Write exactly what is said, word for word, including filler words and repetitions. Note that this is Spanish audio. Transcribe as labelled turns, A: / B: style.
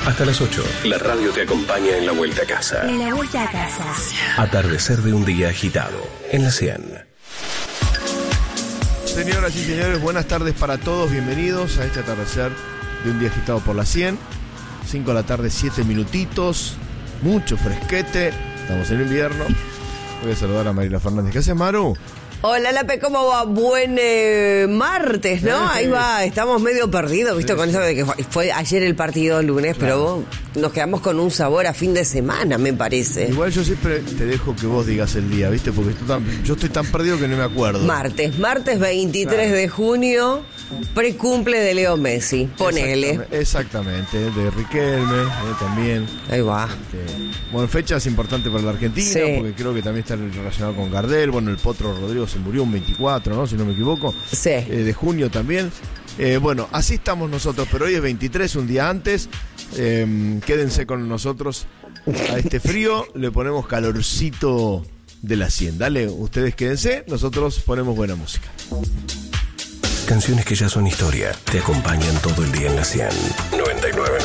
A: Hasta las ocho, la radio te acompaña en la vuelta a casa.
B: En la vuelta a casa.
A: Atardecer de un día agitado, en la cien.
C: Señoras y señores, buenas tardes para todos. Bienvenidos a este atardecer de un día agitado por la cien. cinco de la tarde, siete minutitos. Mucho fresquete. Estamos en invierno. Voy a saludar a Mariela Fernández. ¿Qué haces, Maru?
D: Hola, Lape, ¿cómo va? Buen eh, martes, ¿no? Sí. Ahí va, estamos medio perdidos, ¿viste? Sí, con sí. Eso de que fue ayer el partido el lunes, claro. Pero vos, nos quedamos con un sabor a fin de semana, me parece.
C: Igual yo siempre te dejo que vos digas el día, ¿viste? Porque tan, yo estoy tan perdido que no me acuerdo.
D: Martes, martes veintitrés claro. de junio, precumple de Leo Messi, ponele.
C: Exactamente, exactamente de Riquelme eh, también.
D: Ahí va.
C: Este, bueno, fechas importantes para la Argentina, sí. Porque creo que también está relacionado con Gardel. Bueno, el Potro Rodrigo se murió un veinticuatro, ¿no? Si no me equivoco.
D: Sí.
C: Eh, de junio también. Eh, bueno, así estamos nosotros, pero hoy es veintitrés, un día antes. Eh, quédense con nosotros a este frío. Le ponemos calorcito de la cien. Dale, ustedes quédense, nosotros ponemos buena música.
A: Canciones que ya son historia, te acompañan todo el día en la cien. noventa y nueve